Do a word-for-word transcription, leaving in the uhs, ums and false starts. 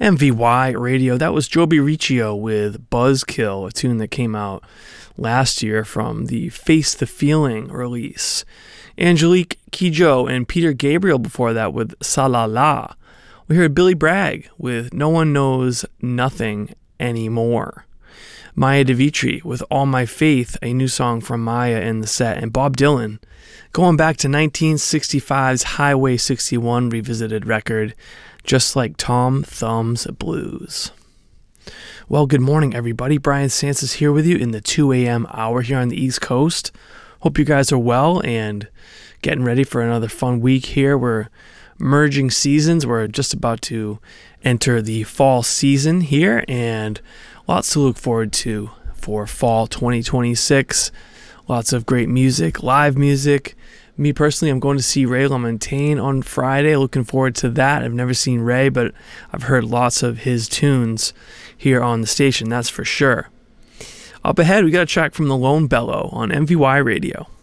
M V Y Radio. That was Joby Riccio with Buzzkill, a tune that came out last year from the Face the Feeling release. Angelique Kidjo and Peter Gabriel before that with Sa La La. We heard Billy Bragg with No One Knows Nothing Anymore. Maya DeVitri with All My Faith, a new song from Maya in the set. And Bob Dylan going back to nineteen sixty-five's Highway sixty-one revisited record, Just Like Tom Thumb's Blues. Well, good morning, everybody. Brian Santos here with you in the two a.m. hour here on the East Coast. Hope you guys are well and getting ready for another fun week here. We're merging seasons. We're just about to enter the fall season here, and lots to look forward to for fall twenty twenty-six. Lots of great music, live music. Me personally, I'm going to see Ray LaMontagne on Friday. Looking forward to that. I've never seen Ray, but I've heard lots of his tunes here on the station, that's for sure. Up ahead, we got a track from the Lone Bellow on M V Y Radio.